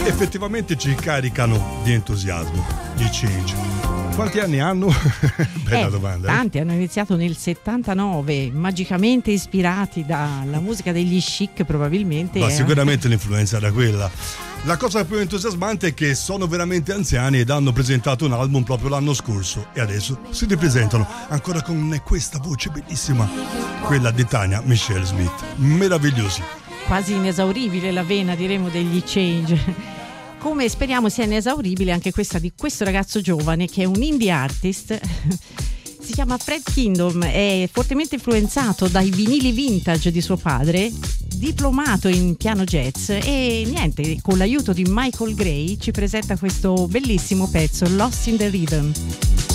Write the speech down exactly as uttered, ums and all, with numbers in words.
effettivamente ci caricano di entusiasmo, di Change. Quanti anni hanno? Bella eh, domanda. Tanti, eh? Hanno iniziato nel settantanove, magicamente ispirati dalla musica degli Chic probabilmente. Ma eh. sicuramente l'influenza era quella. La cosa più entusiasmante è che sono veramente anziani ed hanno presentato un album proprio l'anno scorso e adesso si ripresentano ancora con questa voce bellissima, quella di Tania Michelle Smith. Meravigliosi. Quasi inesauribile la vena, diremo, degli Change. Come speriamo sia inesauribile anche questa di questo ragazzo giovane che è un indie artist. Si chiama Fred Kingdom, è fortemente influenzato dai vinili vintage di suo padre, diplomato in piano jazz e niente, con l'aiuto di Michael Gray ci presenta questo bellissimo pezzo, Lost in the Rhythm.